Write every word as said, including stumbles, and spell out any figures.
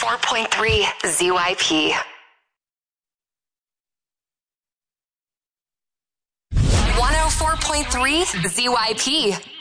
four point three Z Y P. one oh four point three Z Y P.